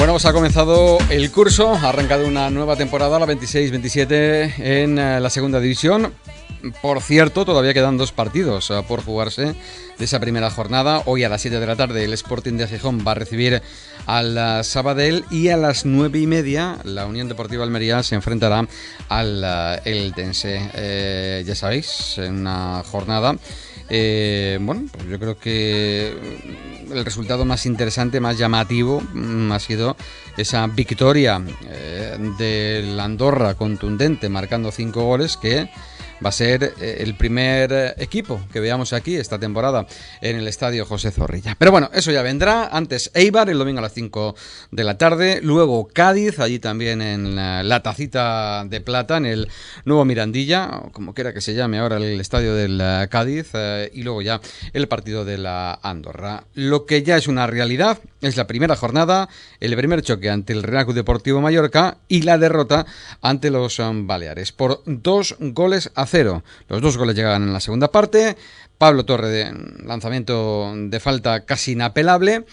Bueno, pues ha comenzado el curso, ha arrancado una nueva temporada, la 26-27 en la segunda división. Por cierto, todavía quedan 2 partidos por jugarse de esa primera jornada. Hoy a las 7 de la tarde el Sporting de Gijón va a recibir al Sabadell y a las 9:30 la Unión Deportiva Almería se enfrentará al Eldense. Ya sabéis, en una jornada... bueno, pues yo creo que el resultado más interesante, más llamativo, ha sido esa victoria del Andorra contundente, marcando 5 goles, que va a ser el primer equipo que veamos aquí esta temporada en el estadio José Zorrilla. Pero bueno, eso ya vendrá. Antes Eibar, el domingo a las 5 de la tarde. Luego Cádiz, allí también en la Tacita de Plata, en el nuevo Mirandilla, o como quiera que se llame ahora el estadio del Cádiz. Y luego ya el partido de la Andorra. Lo que ya es una realidad es la primera jornada, el primer choque ante el Real Club Deportivo Mallorca y la derrota ante los Baleares por 2-0. Los 2 goles llegaban en la segunda parte. Pablo Torre, de lanzamiento de falta casi inapelable.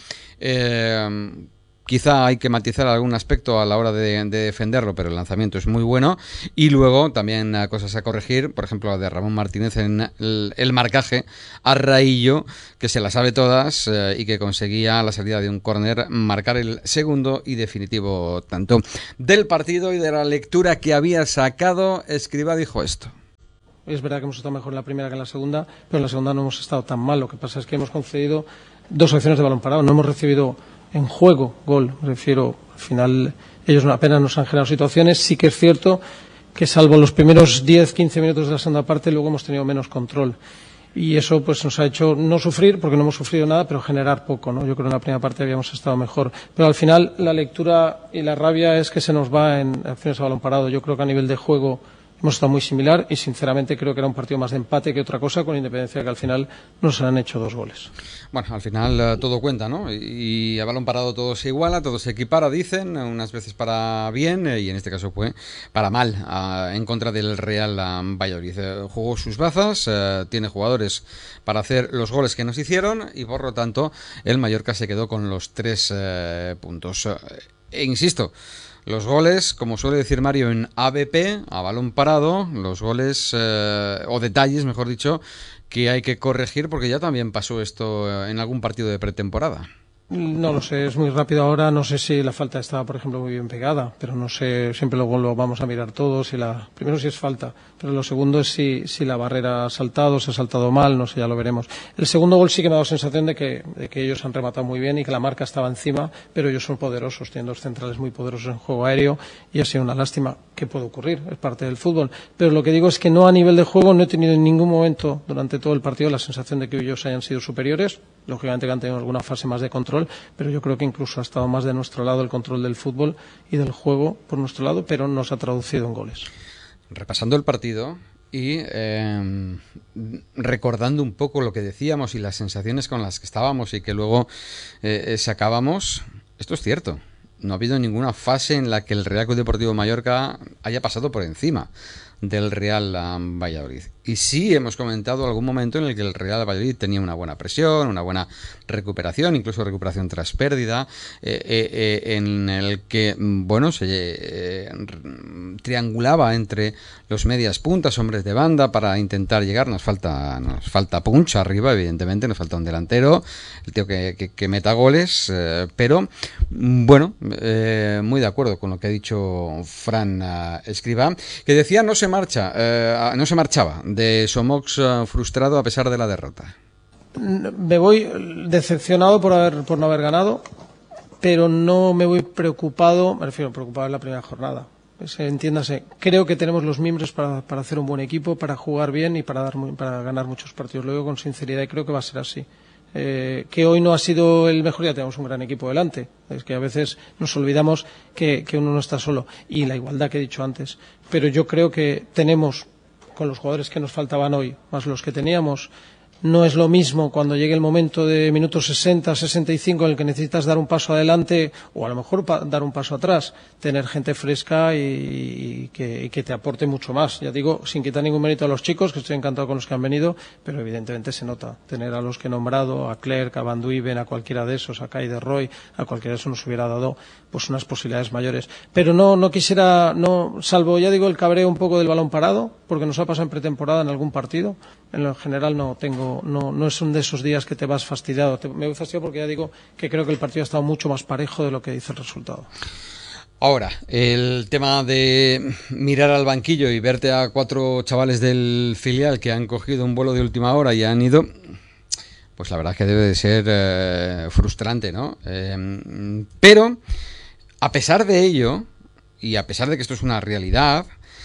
Quizá hay que matizar algún aspecto a la hora de defenderlo, pero el lanzamiento es muy bueno. Y luego también cosas a corregir, por ejemplo la de Ramón Martínez en el marcaje a Raillo, que se la sabe todas y que conseguía a la salida de un córner marcar el segundo y definitivo tanto. Del partido y de la lectura que había sacado, Escribá dijo esto. Es verdad que hemos estado mejor en la primera que en la segunda, pero en la segunda no hemos estado tan mal. Lo que pasa es que hemos concedido 2 acciones de balón parado, no hemos recibido en juego gol. Me refiero, al final ellos apenas nos han generado situaciones. Sí que es cierto que salvo los primeros 10-15 minutos de la segunda parte, luego hemos tenido menos control. Y eso pues nos ha hecho no sufrir, porque no hemos sufrido nada, pero generar poco, ¿no? Yo creo que en la primera parte habíamos estado mejor. Pero al final la lectura y la rabia es que se nos va en acciones de balón parado. Yo creo que a nivel de juego hemos estado muy similar y sinceramente creo que era un partido más de empate que otra cosa, con independencia de que al final nos han hecho 2 goles. Bueno, al final todo cuenta, ¿no? Y a balón parado todo se iguala, todo se equipara, dicen, unas veces para bien y en este caso fue para mal, en contra del Real Valladolid. Jugó sus bazas, tiene jugadores para hacer los goles que nos hicieron y por lo tanto el Mallorca se quedó con los 3 puntos. E insisto, los goles, como suele decir Mario, en ABP, a balón parado, los goles, o detalles, mejor dicho, que hay que corregir porque ya también pasó esto en algún partido de pretemporada. No lo sé, es muy rápido ahora, no sé si la falta estaba, por ejemplo, muy bien pegada, pero no sé, siempre luego lo vamos a mirar todos. Primero si es falta, pero lo segundo es si la barrera ha saltado, se ha saltado mal, no sé, ya lo veremos. El segundo gol sí que me ha dado sensación de que ellos han rematado muy bien y que la marca estaba encima, pero ellos son poderosos, tienen 2 centrales muy poderosos en juego aéreo y ha sido una lástima. Que puede ocurrir, es parte del fútbol, pero lo que digo es que no a nivel de juego, no he tenido en ningún momento durante todo el partido la sensación de que ellos hayan sido superiores. Lógicamente que han tenido alguna fase más de control, pero yo creo que incluso ha estado más de nuestro lado el control del fútbol y del juego por nuestro lado, pero no se ha traducido en goles. Repasando el partido y recordando un poco lo que decíamos y las sensaciones con las que estábamos y que luego sacábamos, esto es cierto. No ha habido ninguna fase en la que el Real Club Deportivo Mallorca haya pasado por encima del Real Valladolid. Y sí hemos comentado algún momento en el que el Real Valladolid tenía una buena presión, una buena recuperación, incluso recuperación tras pérdida, en el que, bueno, se triangulaba entre los medias puntas, hombres de banda, para intentar llegar. Nos falta punch arriba, evidentemente, nos falta un delantero, el tío que meta goles, pero, bueno, muy de acuerdo con lo que ha dicho Fran Escribá, que decía no se marchaba de Somox frustrado a pesar de la derrota. Me voy decepcionado por no haber ganado, pero no me voy preocupado, me refiero preocupado en la primera jornada. Entiéndase, creo que tenemos los miembros para hacer un buen equipo, para jugar bien y para ganar muchos partidos. Lo digo con sinceridad y creo que va a ser así. Que hoy no ha sido el mejor día, tenemos un gran equipo delante. Es que a veces nos olvidamos que uno no está solo. Y la igualdad que he dicho antes. Pero yo creo que tenemos, con los jugadores que nos faltaban hoy, más los que teníamos, No es lo mismo cuando llegue el momento de minutos 60, 65 en el que necesitas dar un paso adelante o a lo mejor dar un paso atrás, tener gente fresca y que te aporte mucho más. Ya digo, sin quitar ningún mérito a los chicos, que estoy encantado con los que han venido, pero evidentemente se nota. Tener a los que he nombrado, a Clerc, a Van Duiven, a cualquiera de esos, a Kai de Roy, a cualquiera de esos nos hubiera dado pues unas posibilidades mayores. Pero no quisiera, salvo, ya digo, el cabreo un poco del balón parado, porque nos ha pasado en pretemporada en algún partido. En lo general no es un de esos días que te vas fastidiado. Me voy fastidiado porque ya digo que creo que el partido ha estado mucho más parejo de lo que dice el resultado. Ahora, el tema de mirar al banquillo y verte a 4 chavales del filial que han cogido un vuelo de última hora y han ido, pues la verdad es que debe de ser frustrante, ¿no? Pero, a pesar de ello, y a pesar de que esto es una realidad,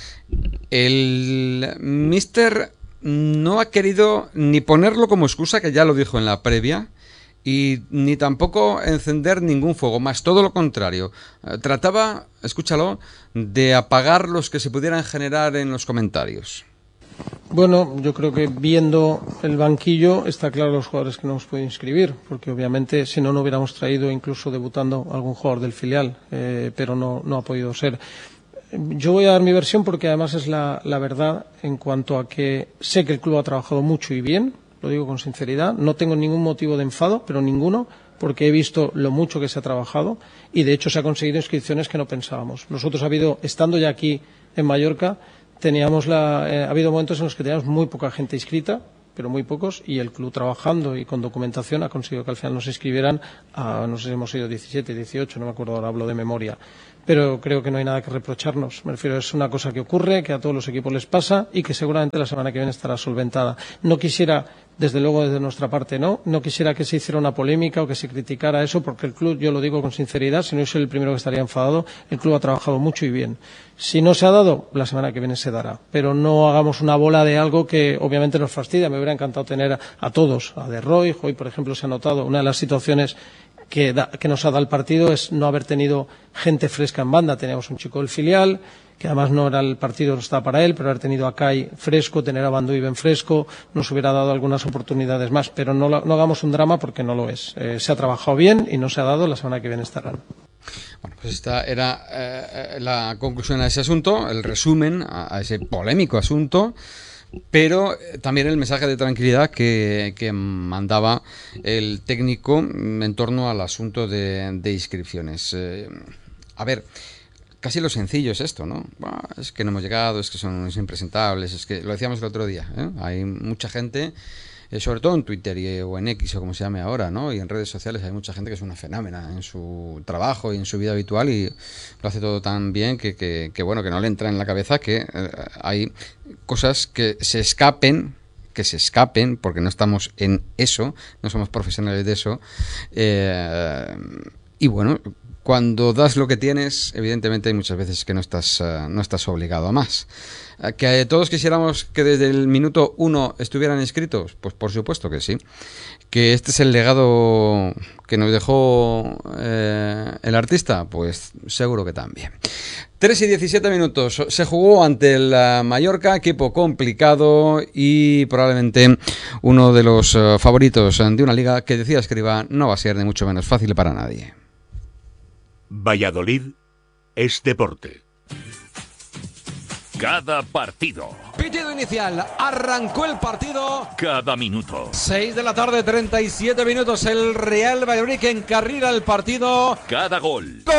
el míster no ha querido ni ponerlo como excusa, que ya lo dijo en la previa, y ni tampoco encender ningún fuego, más todo lo contrario. Trataba, escúchalo, de apagar los que se pudieran generar en los comentarios. Bueno, yo creo que viendo el banquillo está claro los jugadores que no hemos podido inscribir, porque obviamente si no, no hubiéramos traído incluso debutando algún jugador del filial, pero no ha podido ser. Yo voy a dar mi versión porque además es la verdad en cuanto a que sé que el club ha trabajado mucho y bien, lo digo con sinceridad, no tengo ningún motivo de enfado, pero ninguno, porque he visto lo mucho que se ha trabajado y de hecho se ha conseguido inscripciones que no pensábamos. Nosotros estando ya aquí en Mallorca, ha habido momentos en los que teníamos muy poca gente inscrita, pero muy pocos, y el club trabajando y con documentación ha conseguido que al final nos inscribieran no sé si hemos ido 17, 18, no me acuerdo ahora, hablo de memoria. Pero creo que no hay nada que reprocharnos. Me refiero, es una cosa que ocurre, que a todos los equipos les pasa y que seguramente la semana que viene estará solventada. No quisiera, desde luego desde nuestra parte no quisiera que se hiciera una polémica o que se criticara eso, porque el club, yo lo digo con sinceridad, si no soy el primero que estaría enfadado, el club ha trabajado mucho y bien. Si no se ha dado, la semana que viene se dará. Pero no hagamos una bola de algo que obviamente nos fastidia. Me hubiera encantado tener a todos, a De Roy, hoy por ejemplo se ha notado una de las situaciones que nos ha dado el partido es no haber tenido gente fresca en banda. Teníamos un chico del filial, que además no era el partido, no estaba para él, pero haber tenido a Kai fresco, tener a Van Duiven fresco, nos hubiera dado algunas oportunidades más, pero no hagamos un drama porque no lo es. Se ha trabajado bien y no se ha dado, la semana que viene estarán. Bueno, pues esta era la conclusión a ese asunto, el resumen a ese polémico asunto. Pero también el mensaje de tranquilidad que mandaba el técnico en torno al asunto de inscripciones. A ver, casi lo sencillo es esto, ¿no? Bueno, es que no hemos llegado, es que son impresentables, es que lo decíamos el otro día, ¿eh? Hay mucha gente, sobre todo en Twitter o en X o como se llame ahora, ¿no? Y en redes sociales hay mucha gente que es una fenómena en su trabajo y en su vida habitual y lo hace todo tan bien que bueno, que no le entra en la cabeza que hay cosas que se escapen, porque no estamos en eso, no somos profesionales de eso, y bueno, cuando das lo que tienes, evidentemente hay muchas veces que no estás obligado a más. ¿Que todos quisiéramos que desde el minuto 1 estuvieran inscritos? Pues por supuesto que sí. ¿Que este es el legado que nos dejó el artista? Pues seguro que también. 3 y 17 minutos. Se jugó ante el Mallorca, equipo complicado y probablemente uno de los favoritos de una liga que, decía Escribá, no va a ser ni mucho menos fácil para nadie. Valladolid es deporte. Cada partido. Pitido inicial. Arrancó el partido. Cada minuto. 6 de la tarde, 37 minutos. El Real Valladolid que encarrila el partido. Cada gol. ¡Gol!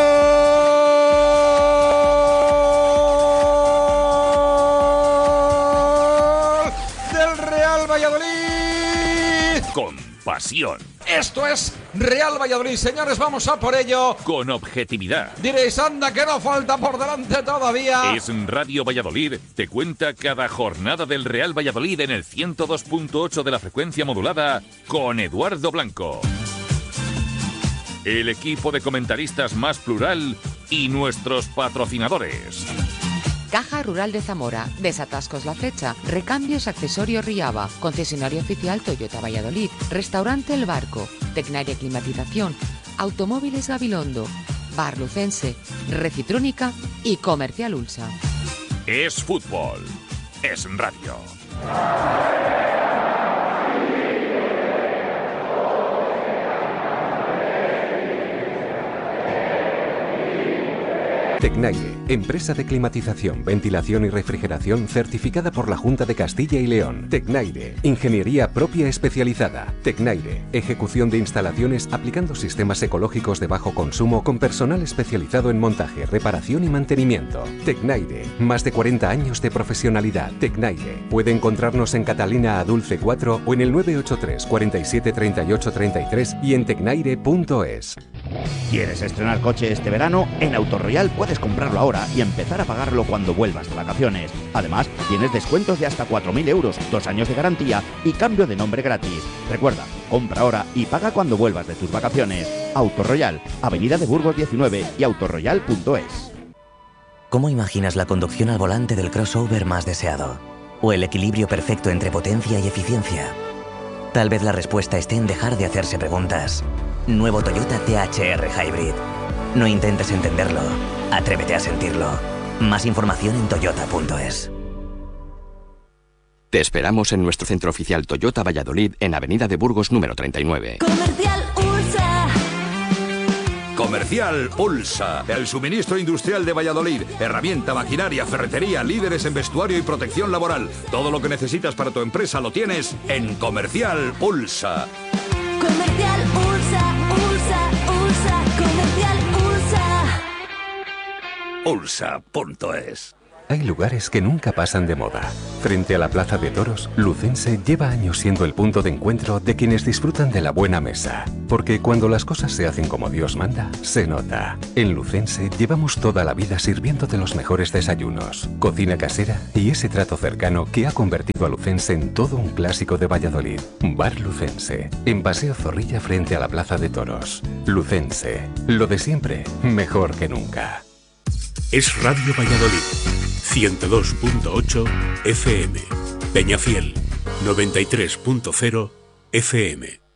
Del Real Valladolid. Con pasión. Esto es Real Valladolid, señores, vamos a por ello. Con objetividad. Diréis, anda, que no falta por delante todavía. Es Radio Valladolid, te cuenta cada jornada del Real Valladolid en el 102.8 de la frecuencia modulada con Eduardo Blanco. El equipo de comentaristas más plural y nuestros patrocinadores. Caja Rural de Zamora, Desatascos La Flecha, Recambios Accesorios Riaba, Concesionario Oficial Toyota Valladolid, Restaurante El Barco, Tecnaria Climatización, Automóviles Gabilondo, Bar Lucense, Recitrónica y Comercial Ulsa. Es fútbol, es radio. Tecnaire, empresa de climatización, ventilación y refrigeración certificada por la Junta de Castilla y León. Tecnaire, ingeniería propia especializada. Tecnaire, ejecución de instalaciones aplicando sistemas ecológicos de bajo consumo con personal especializado en montaje, reparación y mantenimiento. Tecnaire, más de 40 años de profesionalidad. Tecnaire, puede encontrarnos en Catalina Adulce 4 o en el 983 47 38 33 y en tecnaire.es. ¿Quieres estrenar coche este verano? En Autoroyal puedes comprarlo ahora y empezar a pagarlo cuando vuelvas de vacaciones. Además, tienes descuentos de hasta 4.000 euros, 2 años de garantía y cambio de nombre gratis. Recuerda, compra ahora y paga cuando vuelvas de tus vacaciones. Autoroyal, Avenida de Burgos 19 y autoroyal.es. ¿Cómo imaginas la conducción al volante del crossover más deseado? ¿O el equilibrio perfecto entre potencia y eficiencia? Tal vez la respuesta esté en dejar de hacerse preguntas. Nuevo Toyota THR Hybrid. No intentes entenderlo, atrévete a sentirlo. Más información en toyota.es. Te esperamos en nuestro centro oficial Toyota Valladolid en Avenida de Burgos número 39. Comercial Ulsa. Comercial Ulsa, el suministro industrial de Valladolid. Herramienta, maquinaria, ferretería, líderes en vestuario y protección laboral. Todo lo que necesitas para tu empresa lo tienes en Comercial Ulsa. Comercial Ulsa, Ulsa, Ulsa, Comercial Ulsa. Ulsa.es. Hay lugares que nunca pasan de moda. Frente a la Plaza de Toros, Lucense lleva años siendo el punto de encuentro de quienes disfrutan de la buena mesa. Porque cuando las cosas se hacen como Dios manda, se nota. En Lucense llevamos toda la vida sirviéndote los mejores desayunos, cocina casera y ese trato cercano que ha convertido a Lucense en todo un clásico de Valladolid. Bar Lucense, en Paseo Zorrilla frente a la Plaza de Toros. Lucense, lo de siempre, mejor que nunca. Es Radio Valladolid, 102.8 FM, Peñafiel, 93.0 FM.